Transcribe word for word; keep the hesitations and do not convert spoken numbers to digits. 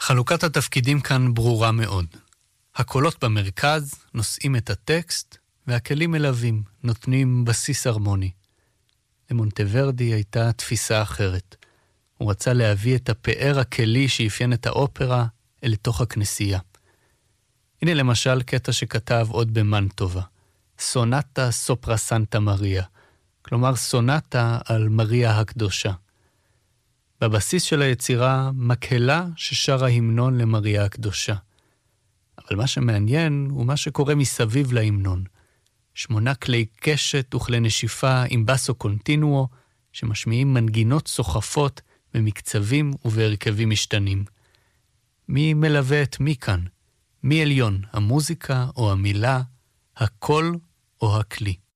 חלוקת התפקידים כאן ברורה מאוד. הקולות במרכז נושאים את הטקסט, והכלים מלווים, נותנים בסיס הרמוני. למונטוורדי הייתה תפיסה אחרת. הוא רצה להביא את הפאר הכלי שאפיין את האופרה אל תוך הכנסייה. הנה למשל קטע שכתב עוד במנטובה, סונטה סופרה סנטה מריה, כלומר סונטה על מריה הקדושה. בבסיס של היצירה מקהלה ששרה המנון למריה הקדושה. אבל מה שמעניין הוא מה שקורה מסביב להמנון. שמונה כלי קשת וכלי נשיפה עם בסו קונטינואו, שמשמיעים מנגינות סוחפות במקצבים ובהרכבים משתנים. מי מלווה את מי כאן? מי עליון, המוזיקה או המילה, הקול או הכלי?